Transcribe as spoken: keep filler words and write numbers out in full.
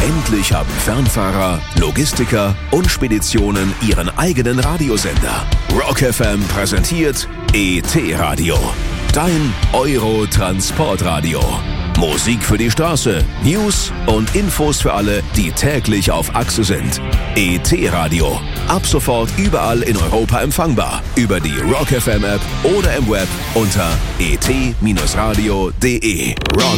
Endlich haben Fernfahrer, Logistiker und Speditionen ihren eigenen Radiosender. Rock F M präsentiert E T-Radio. Dein Euro-Transportradio. Musik für die Straße, News und Infos für alle, die täglich auf Achse sind. E T-Radio. Ab sofort überall in Europa empfangbar. Über die Rock F M App oder im Web unter e t radio punkt de. Rock